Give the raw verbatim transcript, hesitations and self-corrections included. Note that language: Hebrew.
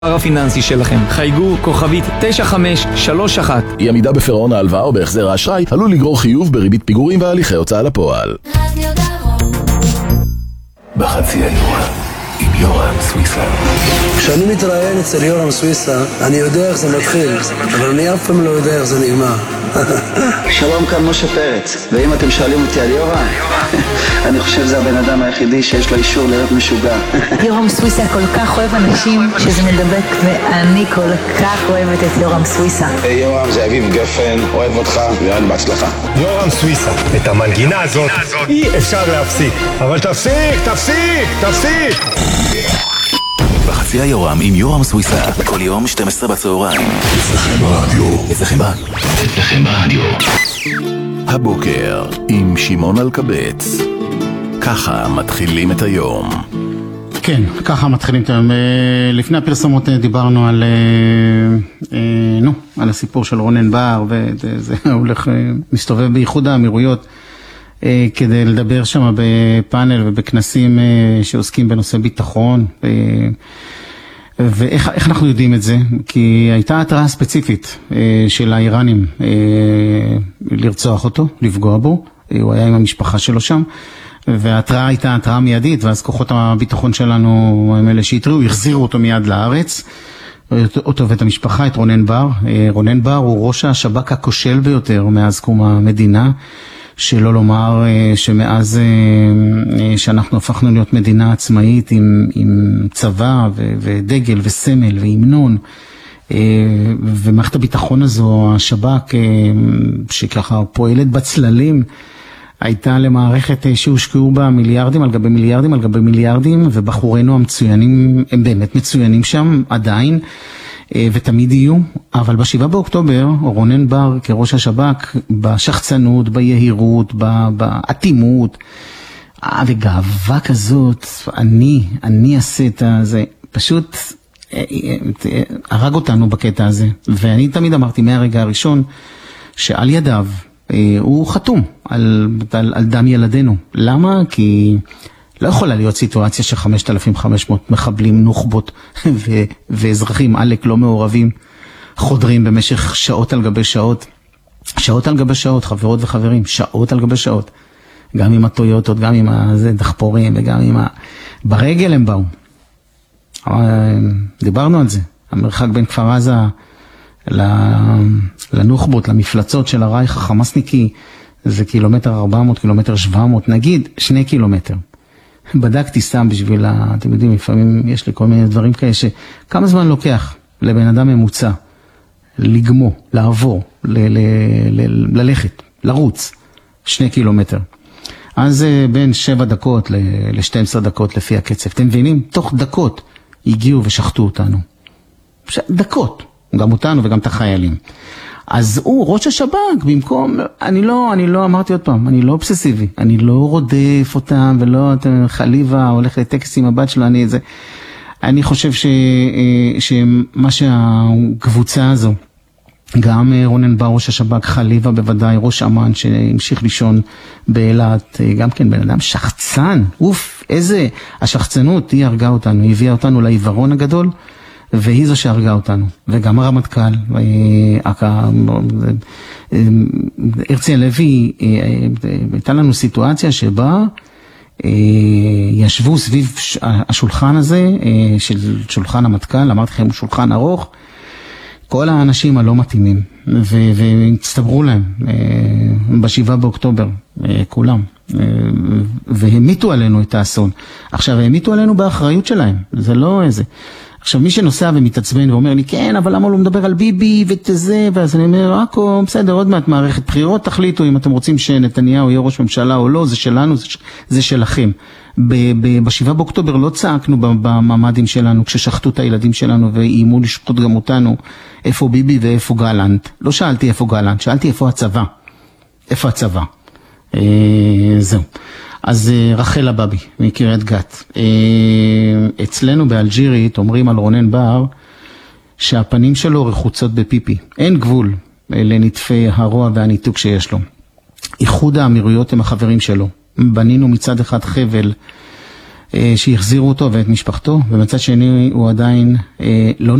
הפיננסי שלכם. חייגו כוכבית תשע חמש שלוש אחת. אי עמידה בפירעון ההלוואה או בהחזר האשראי עלול לגרור חיוב בריבית פיגורים והליכי הוצאה לפועל. בחצי האירוע עם יורם סוויסה. כשאני מתראיין אצל יורם סוויסה, אני יודע איך זה מתחיל, אבל אני אף פעם לא יודע איך זה נגמר. שלום, כאן משה פרץ, ואם אתם שואלים אותי על יורם, אני חושב זה הבן אדם היחידי שיש לו אישור להיות משוגע. יורם סוויסה כל כך אוהב אנשים שזה מדבק, ואני כל כך אוהבת את יורם סוויסה. היי יורם, זה אביב גפן, אוהב אותך, ואני בהצלחה. יורם סוויסה, את המנגינה הזאת אי אפשר להפסיק, אבל תפסיק, תפסיק, תפסיק! בחצי היורם עם יורם סוויסה, כל יום שתים עשרה בצהריים. אצלכם ברדיו. אצלכם ברדיו. אצלכם ברדיו. הבוקר עם שמעון אלקבץ. ככה מתחילים את היום. כן, ככה מתחילים את היום. לפני הפרסומות דיברנו על, נו, על הסיפור של רונן בר, וזה הולך, מסתובב באיחוד האמירויות, כדי לדבר שם בפאנל ובכנסים שעוסקים בנושא ביטחון. ואיך איך אנחנו יודעים את זה? כי הייתה התראה ספציפית של האיראנים לרצוח אותו, לפגוע בו. הוא היה עם המשפחה שלו שם, וההתראה הייתה התראה מיידית, ואז כוחות הביטחון שלנו, הם אלה שהתריעו, החזירו אותו מיד לארץ, אותו ואת המשפחה, את רונן בר. רונן בר הוא ראש השב"כ הכושל ביותר מאז קום המדינה, שלא לומר שמאז שאנחנו הפכנו להיות מדינה עצמאית עם, עם צבא ו, ודגל וסמל והמנון, ומערכת הביטחון הזו, השב"כ, שככה פועלת בצללים, הייתה למערכת שהושקעו בה מיליארדים על גבי מיליארדים על גבי מיליארדים, ובחורינו המצוינים, הם באמת מצוינים שם עדיין, ותמיד יהיו. אבל בשבעה באוקטובר, רונן בר כראש השב"כ, בשחצנות, ביהירות, באטימות, וגאווה כזאת, אני, אני אעשה את זה, פשוט הרג אותנו בקטע הזה. ואני תמיד אמרתי מהרגע הראשון, שעל ידיו, הוא חתום על, על, על דם ילדינו. למה? כי לא יכולה להיות סיטואציה ש-חמשת אלפים וחמש מאות מחבלים, נוח'בות ו- ואזרחים עלק לא מעורבים חודרים במשך שעות על גבי שעות. שעות על גבי שעות, חברות וחברים, שעות על גבי שעות. גם עם הטויוטות, גם עם הדחפורים וגם עם ה... ברגל הם באו. דיברנו על זה. המרחק בין כפר עזה לנוח'בות, למפלצות של הרייך החמאסניקי, זה קילומטר ארבע מאות, קילומטר שבע מאות, נגיד שני קילומטר. בדקתי סתם בשביל, אתם יודעים, לפעמים יש לי כל מיני דברים כאלה, שכמה זמן לוקח לבן אדם ממוצע, לגמו, לעבור, ל- ל- ל- ללכת, לרוץ, שני קילומטר. אז בין שבע דקות ל-שתים עשרה דקות לפי הקצב. אתם מבינים? תוך דקות הגיעו ושחטו אותנו. דקות. גם אותנו וגם את החיילים. אז הוא, ראש השב"כ, במקום, אני לא, אני לא, אמרתי עוד פעם, אני לא אובססיבי, אני לא רודף אותם, ולא, חליבה, הולך לטקס עם הבת שלו, אני, זה, אני חושב ש, שמה שהקבוצה הזו, גם רונן בר, ראש השב"כ, חליבה בוודאי, ראש אמן, שהמשיך לישון באילת, גם כן בן אדם שחצן, אוף, איזה, השחצנות, היא הרגה אותנו, היא הביאה אותנו לעיוורון הגדול, והיא זו שהרגה אותנו, וגם הרמטכ"ל, הרצי הלוי, הייתה לנו סיטואציה שבה ישבו סביב השולחן הזה, של שולחן המטכ"ל, אמרתי לכם, הוא שולחן ארוך, כל האנשים הלא מתאימים, והצטברו להם בשבעה באוקטובר, כולם, והמיתו עלינו את האסון. עכשיו, המיתו עלינו באחריות שלהם, זה לא איזה... עכשיו, מי שנוסע ומתעצבן ואומר לי, כן, אבל למה לא מדבר על ביבי ואת זה, ואז אני אומר, אקו, בסדר, עוד מעט מערכת בחירות, תחליטו אם אתם רוצים שנתניהו יהיה ראש ממשלה או לא, זה שלנו, זה, זה שלכם. בשבעה באוקטובר לא צעקנו במעמדים שלנו, כששחטו את הילדים שלנו ואיימו לשחוט גם אותנו, איפה ביבי ואיפה גלנט. לא שאלתי איפה גלנט, שאלתי איפה הצבא. איפה הצבא? אה, זהו. אז רחל הבבי, מקריית גת. אצלנו באלג'ירית אומרים על רונן בר שהפנים שלו רחוצות בפיפי. אין גבול לנטפי הרוע והניתוק שיש לו. איחוד האמירויות הם החברים שלו. בנינו מצד אחד חבל שהחזירו אותו ואת משפחתו, ומצד שני הוא עדיין לא